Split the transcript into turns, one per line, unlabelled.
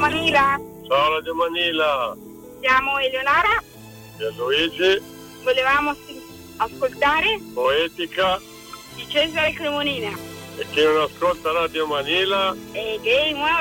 Manila.
Ciao Radio Manila.
Siamo Eleonora.
E Luigi.
Volevamo ascoltare
Poetica.
di Cesare Cremonina.
E chi non ascolta Radio Manila
e che muore.